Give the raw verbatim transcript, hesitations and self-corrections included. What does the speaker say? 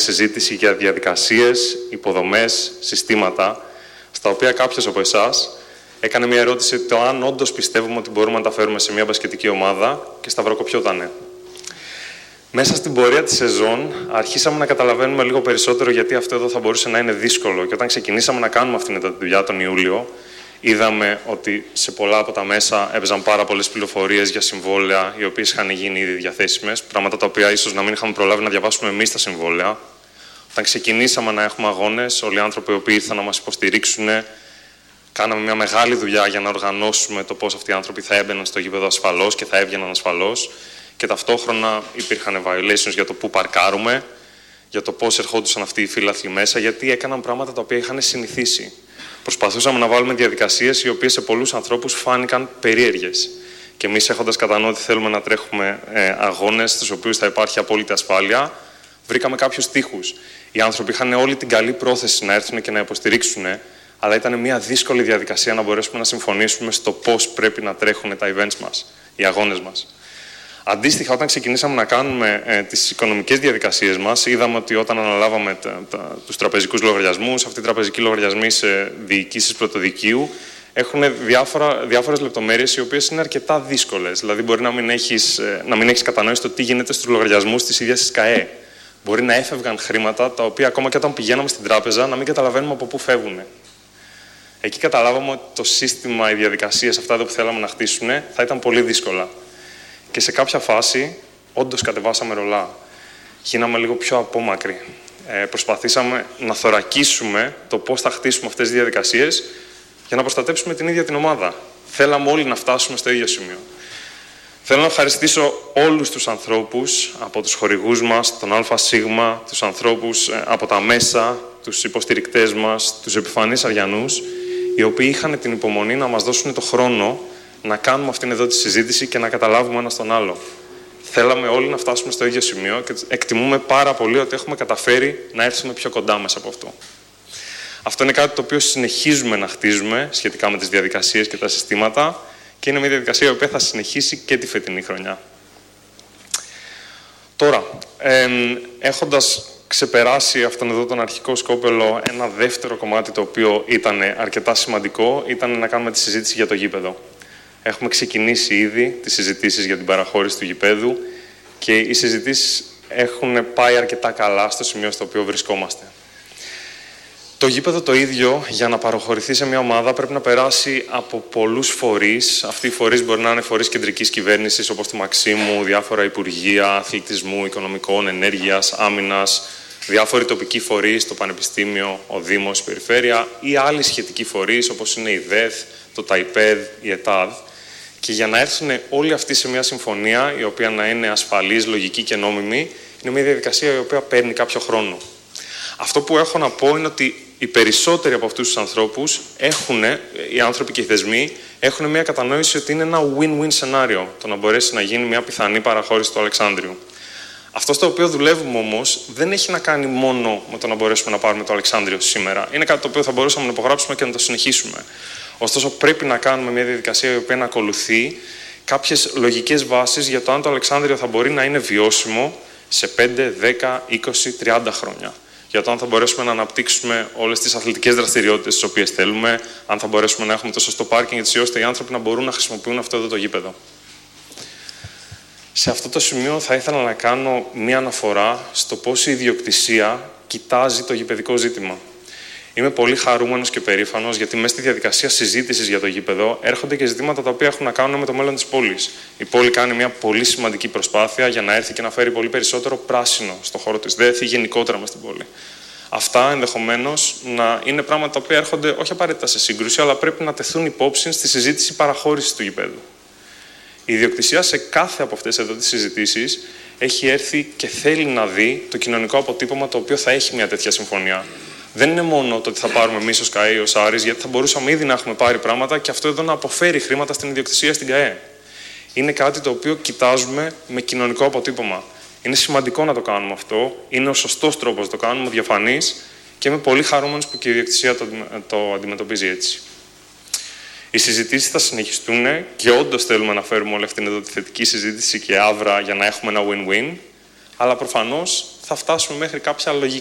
συζήτηση για διαδικασίες, υποδομές, συστήματα, στα οποία κάποιος από εσάς έκανε μια ερώτηση το αν όντως πιστεύουμε ότι μπορούμε να τα φέρουμε σε μια μπασκετική ομάδα και σταυροκοπιότανε. Μέσα στην πορεία της σεζόν αρχίσαμε να καταλαβαίνουμε λίγο περισσότερο γιατί αυτό εδώ θα μπορούσε να είναι δύσκολο. Και όταν ξεκινήσαμε να κάνουμε αυτήν την δουλειά τον Ιούλιο, είδαμε ότι σε πολλά από τα μέσα έπαιζαν πάρα πολλές πληροφορίες για συμβόλαια, οι οποίες είχαν γίνει ήδη διαθέσιμες, πράγματα τα οποία ίσως να μην είχαμε προλάβει να διαβάσουμε εμείς τα συμβόλαια. Όταν ξεκινήσαμε να έχουμε αγώνες, όλοι οι άνθρωποι οι οποίοι ήρθαν να μας υποστηρίξουν, κάναμε μια μεγάλη δουλειά για να οργανώσουμε το πώς αυτοί οι άνθρωποι θα έμπαιναν στο γήπεδο ασφαλώς και θα έβγαιναν ασφαλώς. Και ταυτόχρονα υπήρχαν violations για το πού παρκάρουμε, για το πώς ερχόντουσαν αυτοί οι φίλαθλοι μέσα, γιατί έκαναν πράγματα τα οποία είχαν συνηθίσει. Προσπαθούσαμε να βάλουμε διαδικασίες οι οποίες σε πολλούς ανθρώπους φάνηκαν περίεργες. Και εμείς, έχοντας κατά νου ότι θέλουμε να τρέχουμε ε, αγώνες στους οποίους θα υπάρχει απόλυτη ασφάλεια, βρήκαμε κάποιους τοίχους. Οι άνθρωποι είχαν όλη την καλή πρόθεση να έρθουν και να υποστηρίξουν, αλλά ήταν μια δύσκολη διαδικασία να μπορέσουμε να συμφωνήσουμε στο πώς πρέπει να τρέχουν τα events μας, οι αγώνες μας. Αντίστοιχα, όταν ξεκινήσαμε να κάνουμε ε, τις οικονομικές διαδικασίες μας, είδαμε ότι όταν αναλάβαμε τα, τα, τους τραπεζικούς λογαριασμούς, αυτοί οι τραπεζικοί λογαριασμοί σε διοικήσεις πρωτοδικείου έχουν διάφορα, διάφορες λεπτομέρειες οι οποίες είναι αρκετά δύσκολες. Δηλαδή, μπορεί να μην έχεις, ε, να μην έχεις κατανόηση το τι γίνεται στους λογαριασμούς της ίδιας της ΚΑΕ. Μπορεί να έφευγαν χρήματα τα οποία ακόμα και όταν πηγαίναμε στην τράπεζα να μην καταλαβαίνουμε από πού φεύγουν. Εκεί καταλάβαμε ότι το σύστημα, οι διαδικασίες αυτά που θέλαμε να χτίσουν θα ήταν πολύ δύσκολα. Και σε κάποια φάση, όντως κατεβάσαμε ρολά. Γίναμε λίγο πιο απόμακροι. Ε, προσπαθήσαμε να θωρακίσουμε το πώς θα χτίσουμε αυτές τις διαδικασίες για να προστατέψουμε την ίδια την ομάδα. Θέλαμε όλοι να φτάσουμε στο ίδιο σημείο. Θέλω να ευχαριστήσω όλους τους ανθρώπους από τους χορηγούς μας, τον ΑΣ, τους ανθρώπους ε, από τα μέσα, τους υποστηρικτές μας, τους επιφανείς αριανούς, οι οποίοι είχαν την υπομονή να μας δώσουν το χρόνο να κάνουμε αυτήν εδώ τη συζήτηση και να καταλάβουμε ένα τον άλλο. Θέλαμε όλοι να φτάσουμε στο ίδιο σημείο και εκτιμούμε πάρα πολύ ότι έχουμε καταφέρει να έρθουμε πιο κοντά μέσα από αυτό. Αυτό είναι κάτι το οποίο συνεχίζουμε να χτίζουμε σχετικά με τις διαδικασίες και τα συστήματα και είναι μια διαδικασία η οποία θα συνεχίσει και τη φετινή χρονιά. Τώρα, ε, έχοντας ξεπεράσει αυτόν εδώ τον αρχικό σκόπελο, ένα δεύτερο κομμάτι το οποίο ήταν αρκετά σημαντικό ήταν να κάνουμε τη συζήτηση για το γήπεδο. Έχουμε ξεκινήσει ήδη τις συζητήσεις για την παραχώρηση του γηπέδου και οι συζητήσεις έχουν πάει αρκετά καλά στο σημείο στο οποίο βρισκόμαστε. Το γήπεδο το ίδιο, για να παραχωρηθεί σε μια ομάδα, πρέπει να περάσει από πολλούς φορείς. Αυτοί οι φορείς μπορεί να είναι φορείς κεντρικής κυβέρνησης, όπως του Μαξίμου, διάφορα υπουργεία, αθλητισμού, οικονομικών, ενέργειας, άμυνας, διάφοροι τοπικοί φορείς, το Πανεπιστήμιο, ο Δήμος, η Περιφέρεια ή άλλοι σχετικοί φορείς, όπως είναι η ΔΕΘ, το ΤΑΙΠΕΔ, η ΕΤΑΔ. Και για να έρθουν όλοι αυτοί σε μια συμφωνία, η οποία να είναι ασφαλής, λογική και νόμιμη, είναι μια διαδικασία η οποία παίρνει κάποιο χρόνο. Αυτό που έχω να πω είναι ότι οι περισσότεροι από αυτούς τους ανθρώπους έχουν, οι άνθρωποι και οι θεσμοί, έχουν μια κατανόηση ότι είναι ένα win-win σενάριο το να μπορέσει να γίνει μια πιθανή παραχώρηση του Αλεξάνδριου. Αυτό στο οποίο δουλεύουμε όμως δεν έχει να κάνει μόνο με το να μπορέσουμε να πάρουμε το Αλεξάνδριο σήμερα. Είναι κάτι το οποίο θα μπορούσαμε να υπογράψουμε και να το συνεχίσουμε. Ωστόσο, πρέπει να κάνουμε μια διαδικασία η οποία να ακολουθεί κάποιες λογικές βάσεις για το αν το Αλεξάνδριο θα μπορεί να είναι βιώσιμο σε πέντε, δέκα, είκοσι, τριάντα χρόνια. Για το αν θα μπορέσουμε να αναπτύξουμε όλες τις αθλητικές δραστηριότητες τις οποίες θέλουμε, αν θα μπορέσουμε να έχουμε το σωστό πάρκινγκ, έτσι ώστε οι άνθρωποι να μπορούν να χρησιμοποιούν αυτό εδώ το γήπεδο. Σε αυτό το σημείο θα ήθελα να κάνω μία αναφορά στο πώς η ιδιοκτησία κοιτάζει το γηπεδικό ζήτημα. Είμαι πολύ χαρούμενος και περήφανος γιατί μέσα στη διαδικασία συζήτησης για το γήπεδο έρχονται και ζητήματα τα οποία έχουν να κάνουν με το μέλλον της πόλης. Η πόλη κάνει μια πολύ σημαντική προσπάθεια για να έρθει και να φέρει πολύ περισσότερο πράσινο στον χώρο της ΔΕΘ ή γενικότερα μες στην πόλη. Αυτά ενδεχομένως να είναι πράγματα τα οποία έρχονται όχι απαραίτητα σε σύγκρουση, αλλά πρέπει να τεθούν υπόψη στη συζήτηση παραχώρησης του γηπέδου. Η ιδιοκτησία σε κάθε από αυτές εδώ τις συζητήσεις έχει έρθει και θέλει να δει το κοινωνικό αποτύπωμα το οποίο θα έχει μια τέτοια συμφωνία. Δεν είναι μόνο το ότι θα πάρουμε εμείς ως ΚΑΕ ή ως Άρης, γιατί θα μπορούσαμε ήδη να έχουμε πάρει πράγματα και αυτό εδώ να αποφέρει χρήματα στην ιδιοκτησία στην ΚΑΕ. Είναι κάτι το οποίο κοιτάζουμε με κοινωνικό αποτύπωμα. Είναι σημαντικό να το κάνουμε αυτό. Είναι ο σωστός τρόπος να το κάνουμε, διαφανής και είμαι πολύ χαρούμενος που και η ιδιοκτησία το, το αντιμετωπίζει έτσι. Οι συζητήσεις θα συνεχιστούν και όντως θέλουμε να φέρουμε όλη αυτήν εδώ τη θετική συζήτηση και άβρα για να έχουμε ένα win-win. αλλά προφανώς θα φτάσουμε μέχρι κάποια λογική